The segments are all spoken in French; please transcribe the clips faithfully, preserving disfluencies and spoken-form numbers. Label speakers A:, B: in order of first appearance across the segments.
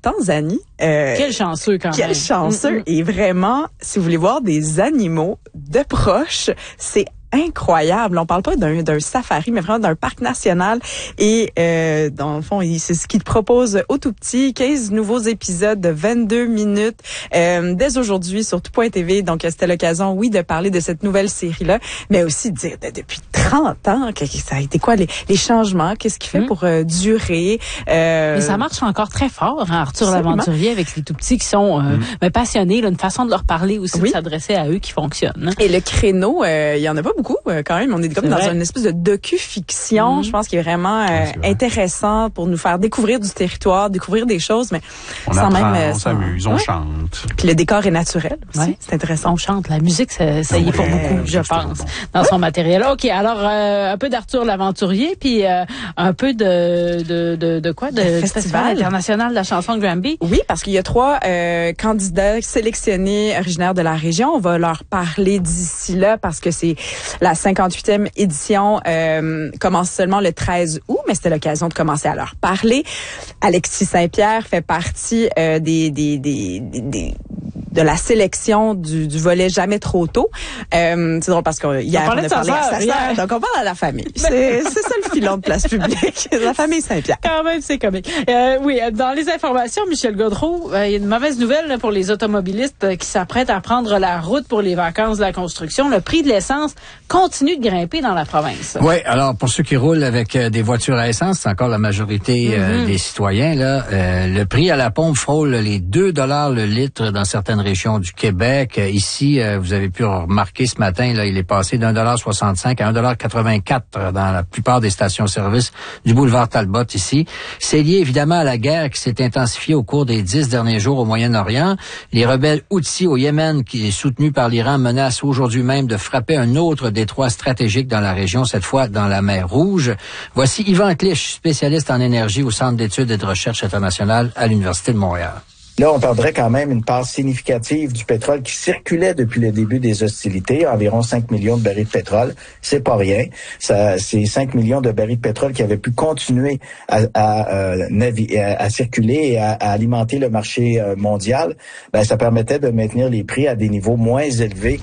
A: Tanzanie. Euh,
B: quel chanceux quand
A: quel
B: même.
A: Quel chanceux. Mm-hmm. Et vraiment, si vous voulez voir des animaux de proche, c'est incroyable. On parle pas d'un, d'un safari, mais vraiment d'un parc national. Et euh, dans le fond, c'est ce qu'il te propose au tout petit. quinze nouveaux épisodes de vingt-deux minutes euh, dès aujourd'hui sur tout point t v. Donc, c'était l'occasion, oui, de parler de cette nouvelle série-là, mais aussi de dire de, depuis trente ans, que, ça a été quoi les, les changements, qu'est-ce qu'il fait mmh. pour euh, durer. Euh,
B: mais ça marche encore très fort, hein, Arthur l'Aventurier, avec les tout petits qui sont euh, mmh. ben, passionnés, là, une façon de leur parler aussi, oui. de s'adresser à eux qui fonctionne. Hein.
A: Et le créneau, euh, il y en a pas beaucoup. Quand même, on est comme c'est dans vrai. Une espèce de docu-fiction, mmh. je pense, qui est vraiment euh, est intéressant pour nous faire découvrir du territoire, découvrir des choses, mais
C: on
A: sans
C: apprend,
A: même...
C: on sans... s'amuse, on ouais. chante.
A: Puis le décor est naturel aussi, ouais. c'est intéressant.
B: On chante, la musique, ça, ça y est pour beaucoup, je pense, bon. dans son matériel. OK, alors euh, un peu d'Arthur l'Aventurier, puis euh, un peu de de de, de quoi? De, de Festival. Festival international de la chanson de Granby.
A: Oui, parce qu'il y a trois euh, candidats sélectionnés originaires de la région. On va leur parler d'ici là, parce que c'est la cinquante-huitième édition euh, commence seulement le treize août, mais c'était l'occasion de commencer à leur parler. Alexis Saint-Pierre fait partie euh, des, des, des, des, des de la sélection du, du volet Jamais trop tôt. Euh, c'est drôle parce que hier, on, on a parlé à sa sœur, donc on parle à la famille. C'est, c'est ça le filon de place publique, la famille Saint-Pierre.
B: Quand même, c'est comique. Euh, oui, dans les informations, Michel Gaudreault, il euh, y a une mauvaise nouvelle là, pour les automobilistes euh, qui s'apprêtent à prendre la route pour les vacances de la construction. Le prix de l'essence continue de grimper dans la province.
D: Oui, alors pour ceux qui roulent avec euh, des voitures à essence, c'est encore la majorité euh, mm-hmm. des citoyens, là, euh, le prix à la pompe frôle les deux dollars le litre dans certaines régions du Québec. Ici, euh, vous avez pu remarquer ce matin, là, il est passé d'un dollar soixante-cinq à un dollar quatre-vingt-quatre dans la plupart des stations-service du boulevard Talbot ici. C'est lié évidemment à la guerre qui s'est intensifiée au cours des dix derniers jours au Moyen-Orient. Les rebelles Houthis au Yémen, qui est soutenu par l'Iran, menacent aujourd'hui même de frapper un autre détroit stratégique dans la région, cette fois dans la mer Rouge. Voici Yvan Clich, spécialiste en énergie au Centre d'études et de recherche internationale à l'Université de Montréal.
E: Là, on perdrait quand même une part significative du pétrole qui circulait depuis le début des hostilités, environ cinq millions de barils de pétrole. C'est pas rien. Ça, c'est cinq millions de barils de pétrole qui avaient pu continuer à, à, à, navi- à, à circuler et à, à alimenter le marché mondial. Ben, ça permettait de maintenir les prix à des niveaux moins élevés.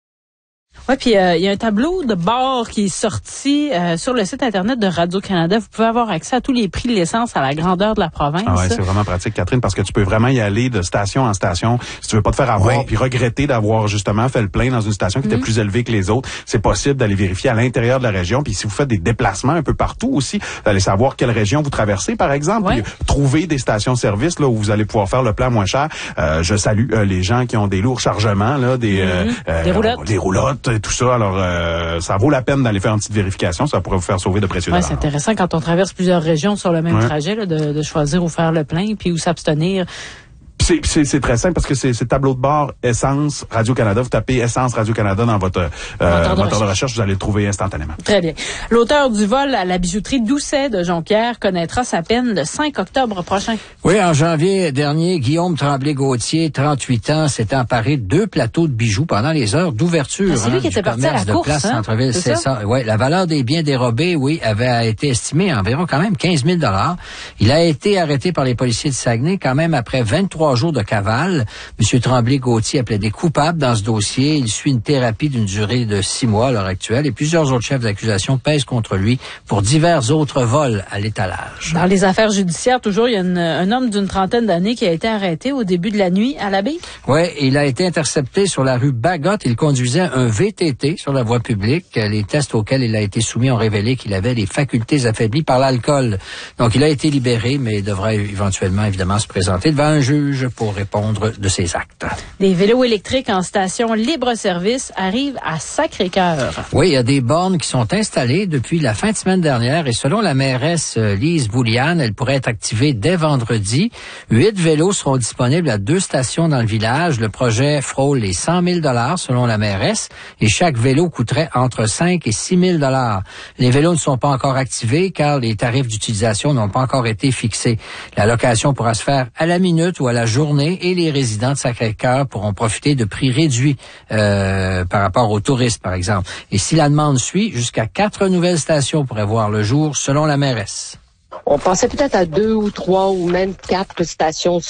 B: Oui, puis il euh, y a un tableau de bord qui est sorti euh, sur le site Internet de Radio-Canada. Vous pouvez avoir accès à tous les prix de l'essence à la grandeur de la province.
C: Ah ouais, c'est vraiment pratique, Catherine, parce que tu peux vraiment y aller de station en station. Si tu veux pas te faire avoir, oui. puis regretter d'avoir justement fait le plein dans une station qui mmh. était plus élevée que les autres, c'est possible d'aller vérifier à l'intérieur de la région. Puis si vous faites des déplacements un peu partout aussi, d'aller savoir quelle région vous traversez, par exemple, oui. puis trouver des stations-service là où vous allez pouvoir faire le plein moins cher. Euh, je salue euh, les gens qui ont des lourds chargements, là, des, mmh. euh,
B: des roulottes.
C: Des roulottes. Tout ça, alors euh, ça vaut la peine d'aller faire une petite vérification, ça pourrait vous faire sauver de précieux dollars.
B: Ouais, c'est intéressant quand on traverse plusieurs régions sur le même ouais. trajet là, de, de choisir où faire le plein puis où s'abstenir.
C: C'est, c'est, c'est très simple parce que c'est, c'est tableau de bord Essence Radio-Canada. Vous tapez Essence Radio-Canada dans votre euh, moteur, de, moteur de recherche, vous allez le trouver instantanément.
B: Très bien. L'auteur du vol à la bijouterie Doucet de Jonquière connaîtra sa peine le cinq octobre prochain.
D: Oui, en janvier dernier, Guillaume Tremblay-Gauthier, trente-huit ans, s'est emparé de deux plateaux de bijoux pendant les heures d'ouverture.
B: Ah, c'est lui
D: hein,
B: qui était parti à la
D: de
B: course,
D: place
B: hein?
D: Centre-ville,
B: c'est,
D: c'est
B: ça.
D: ça. Ouais, la valeur des biens dérobés, oui, avait été estimée à environ quand même quinze mille dollars. Il a été arrêté par les policiers de Saguenay quand même après vingt-trois jours de cavale. Monsieur Tremblay-Gauthier a plaidé coupable dans ce dossier. Il suit une thérapie d'une durée de six mois à l'heure actuelle et plusieurs autres chefs d'accusation pèsent contre lui pour divers autres vols à l'étalage.
B: Dans les affaires judiciaires, toujours, il y a une, un homme d'une trentaine d'années qui a été arrêté au début de la nuit à la baie.
D: Oui, il a été intercepté sur la rue Bagot. Il conduisait un V T T sur la voie publique. Les tests auxquels il a été soumis ont révélé qu'il avait les facultés affaiblies par l'alcool. Donc, il a été libéré, mais devrait éventuellement, évidemment, se présenter devant un juge pour répondre de ses actes.
B: Des vélos électriques en station libre-service arrivent à Sacré-Cœur.
D: Oui, il y a des bornes qui sont installées depuis la fin de semaine dernière et selon la mairesse Lise Bouliane, elles pourraient être activées dès vendredi. Huit vélos seront disponibles à deux stations dans le village. Le projet frôle les cent mille dollars selon la mairesse et chaque vélo coûterait entre cinq et six mille dollars. Les vélos ne sont pas encore activés car les tarifs d'utilisation n'ont pas encore été fixés. La location pourra se faire à la minute ou à la journée et les résidents de Sacré-Cœur pourront profiter de prix réduits euh, par rapport aux touristes, par exemple. Et si la demande suit, jusqu'à quatre nouvelles stations pourraient voir le jour, selon la mairesse.
F: On pensait peut-être à deux ou trois ou même quatre stations